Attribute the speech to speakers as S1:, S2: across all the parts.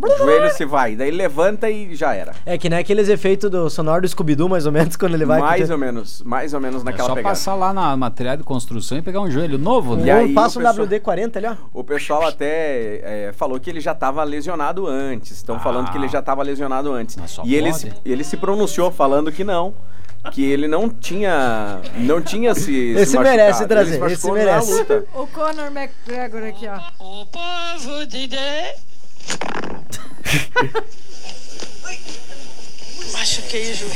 S1: O joelho se vai, daí levanta e já era.
S2: É que nem aqueles efeitos do sonoro do Scooby-Doo, mais ou menos, quando ele vai...
S1: Mais ou menos naquela
S3: só
S1: pegada.
S3: passar lá na material de construção e pegar um joelho novo, né?
S1: E aí
S2: passa
S1: o
S2: um
S1: pessoal-
S2: WD-40 ali, ó.
S1: O pessoal até falou que ele já estava lesionado antes. Estão falando que ele já estava lesionado antes.
S3: Mas só
S1: E
S3: pode.
S1: ele se pronunciou falando que não. Que ele não tinha se
S2: Esse
S1: machucado.
S2: merece
S1: Ele
S2: trazer,
S1: se machucou
S2: esse
S1: na
S2: merece.
S1: luta.
S4: O Conor McGregor aqui, ó.
S5: O povo de Deus. Machuquei o joelho.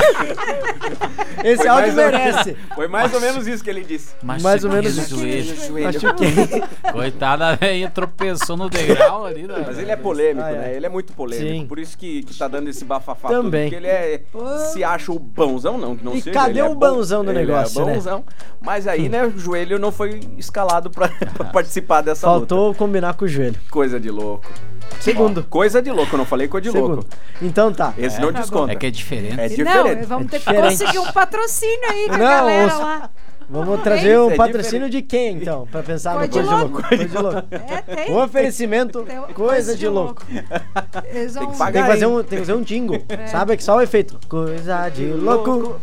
S2: Esse áudio merece.
S1: Foi mais ou menos isso que ele disse.
S2: Mais ou menos
S3: isso.
S2: Machuquei.
S3: Coitada, velho, tropeçou no degrau ali. Né?
S1: Mas ele é polêmico,
S2: Ah, é.
S1: né? Ele é muito polêmico.
S2: Sim.
S1: Por isso que tá dando esse bafafá
S2: Também.
S1: todo. Porque ele se acha o bonzão, não, que não
S2: E
S1: seja.
S2: cadê
S1: ele
S2: o
S1: é
S2: bonzão do
S1: ele
S2: negócio,
S1: é
S2: né?
S1: bonzão. Mas aí, né, o joelho não foi escalado pra participar dessa
S2: Faltou
S1: luta.
S2: combinar com o joelho.
S1: Coisa de louco.
S2: Segundo.
S1: Coisa de louco, eu não falei coisa de louco.
S2: Então tá.
S1: Esse não desconta.
S3: É que é diferente.
S1: É
S4: Não,
S1: diferente.
S4: vamos ter que
S2: diferente.
S4: conseguir um patrocínio aí com a
S2: Não,
S4: galera
S2: os-
S4: lá.
S2: Vamos trazer o
S1: É
S2: patrocínio de quem, então? Pra pensar no
S4: Coisa
S2: Coisa
S4: de
S2: de
S4: louco.
S2: Louco. Coisa de Louco.
S4: É, tem.
S2: Um oferecimento,
S4: Tem
S2: Coisa de Louco.
S4: Eles vão...
S1: Tem que
S2: Tem
S1: pagar.
S2: que fazer um jingle, sabe? Que só o efeito. Coisa de louco.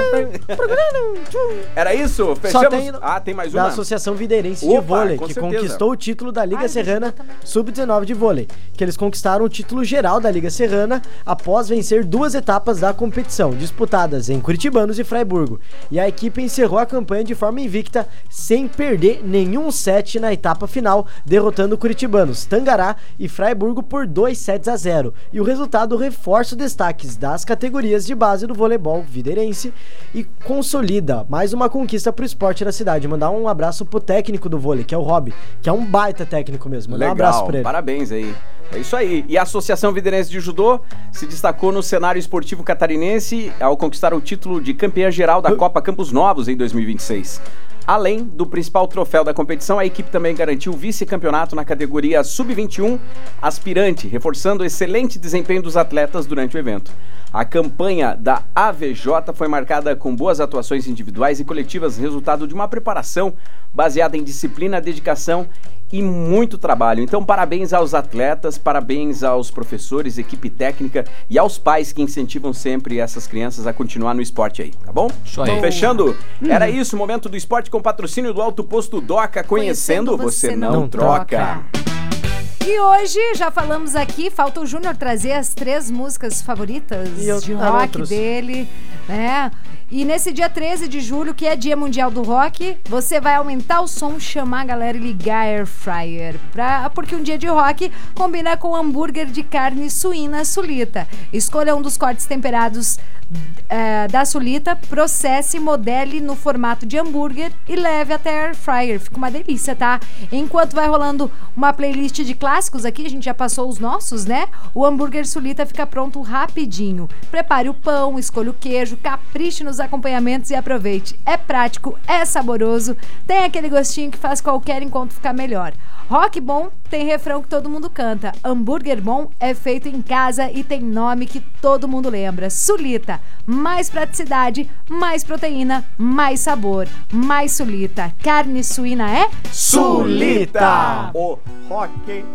S1: Era isso?
S2: Só
S1: Fechamos?
S2: tem
S1: Tem mais
S2: da
S1: uma?
S2: Associação Videirense
S1: Opa,
S2: de Vôlei,
S1: com
S2: que
S1: certeza.
S2: conquistou o título da Liga
S4: Ai,
S2: Serrana
S4: deixa eu também.
S2: Sub-19 de vôlei. Que eles conquistaram o título geral da Liga Serrana após vencer 2 etapas da competição, disputadas em Curitibanos e Fraiburgo. E a equipe encerrou a campanha de forma invicta, sem perder nenhum set na etapa final, derrotando Curitibanos, Tangará e Fraiburgo por 2-0. E o resultado reforça os destaques das categorias de base do voleibol videirense e consolida mais uma conquista pro esporte da cidade. Mandar um abraço pro técnico do vôlei, que é o Rob, que é um baita técnico mesmo. Mandar um abraço pra ele.
S1: Parabéns aí. É isso aí. E a Associação Videirense de Judô se destacou no cenário esportivo catarinense ao conquistar o título de campeã geral da Copa Campos Novos em 2026. Além do principal troféu da competição, a equipe também garantiu o vice-campeonato na categoria Sub-21 aspirante, reforçando o excelente desempenho dos atletas durante o evento. A campanha da AVJ foi marcada com boas atuações individuais e coletivas, resultado de uma preparação baseada em disciplina, dedicação e muito trabalho. Então, parabéns aos atletas, parabéns aos professores, equipe técnica e aos pais que incentivam sempre essas crianças a continuar no esporte aí, tá bom?
S3: Isso aí.
S1: Fechando, era isso, o momento do esporte com patrocínio do Alto Posto Doca. Conhecendo, você não troca.
S4: E hoje, já falamos aqui, falta o Júnior trazer as 3 músicas favoritas
S2: E eu
S4: de
S2: não
S4: rock
S2: trouxe.
S4: dele, né? E nesse dia 13 de julho, que é Dia Mundial do Rock, você vai aumentar o som, chamar a galera e ligar a Air Fryer. Porque um dia de rock combina com hambúrguer de carne suína Sulita. Escolha um dos cortes temperados da Sulita, processe, modele no formato de hambúrguer e leve até a Air Fryer. Fica uma delícia, tá? Enquanto vai rolando uma playlist de clássicos aqui, a gente já passou os nossos, né? O hambúrguer Sulita fica pronto rapidinho. Prepare o pão, escolha o queijo, capriche nos acompanhamentos e aproveite. É prático, é saboroso, tem aquele gostinho que faz qualquer encontro ficar melhor. Rock bom tem refrão que todo mundo canta. Hambúrguer bom é feito em casa e tem nome que todo mundo lembra. Sulita. Mais praticidade, mais proteína, mais sabor. Mais Sulita. Carne suína é
S1: Sulita! O rock